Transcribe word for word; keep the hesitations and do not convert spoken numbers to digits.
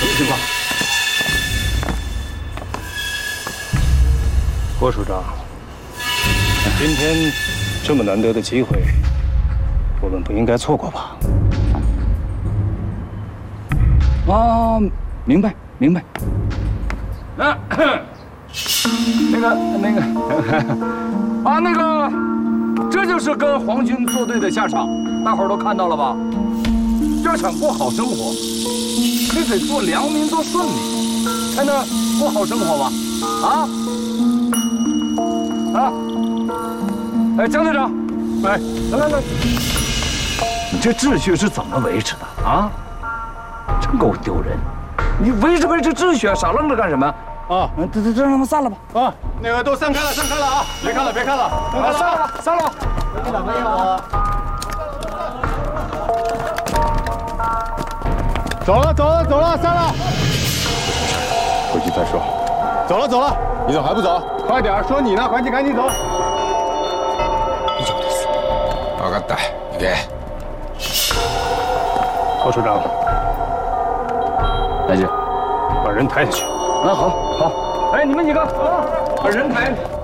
什么情况？郭署长，今天这么难得的机会，我们不应该错过吧？ 啊，明白明白。啊，那个那个啊，那个，这就是跟皇军作对的下场，大伙儿都看到了吧？要想过好生活，你得做良民，做顺民，才能过好生活吧？啊啊！哎，江队长，哎，来来来，你这秩序是怎么维持的啊？真够丢人！你维持维持秩序啊，傻愣着干什么？啊，这这这让他们散了吧！ 啊，那个都散开了，散开了啊！别看了，别看了， 啊，散了吧，散了吧！ 你怎么样？走了，走了，走了，散了。回去再说。走了，走了，你怎么还不走？快点，说你呢，赶紧赶紧走。 分かった。行け。 郭署长， 来姐， 把人抬下去。 啊，好，好。哎，你们几个啊，把人抬。